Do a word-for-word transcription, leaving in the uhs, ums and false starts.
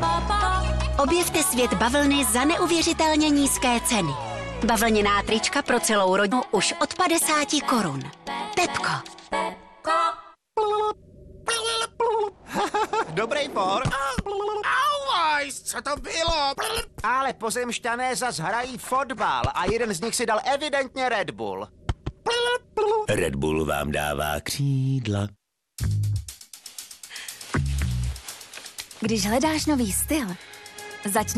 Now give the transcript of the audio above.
Objevte svět bavlny za neuvěřitelně nízké ceny. Bavlněná trička pro celou rodinu už od padesáti korun. Pepko. Dobrý por. Auvaj, co to bylo? Ale pozemšťané zas hrají fotbal a jeden z nich si dal evidentně Red Bull. Red Bull vám dává křídla. Když hledáš nový styl, začni